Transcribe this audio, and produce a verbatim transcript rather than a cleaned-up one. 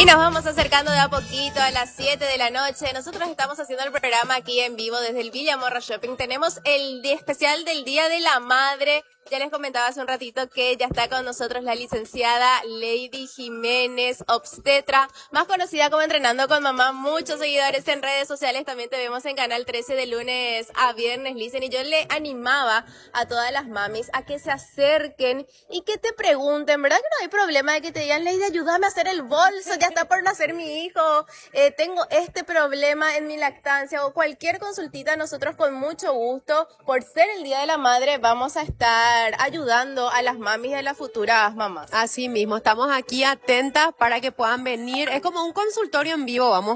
Y nos vamos acercando de a poquito a las siete de la noche. Nosotros estamos haciendo el programa aquí en vivo desde el Villamorra Shopping. Tenemos el día especial del Día de la Madre. Ya les comentaba hace un ratito que ya está con nosotros la licenciada Lady Jiménez, obstetra, más conocida como Entrenando con Mamá. Muchos seguidores en redes sociales, también te vemos en Canal trece de lunes a viernes, Licen. Y yo le animaba a todas las mamis a que se acerquen y que te pregunten, ¿verdad que no hay problema de que te digan, Lady, ayúdame a hacer el bolso, ya está por nacer mi hijo, eh, tengo este problema en mi lactancia, o cualquier consultita? Nosotros con mucho gusto, por ser el Día de la Madre, vamos a estar ayudando a las mamis y a las futuras mamás. Así mismo, estamos aquí atentas para que puedan venir. Es como un consultorio en vivo, vamos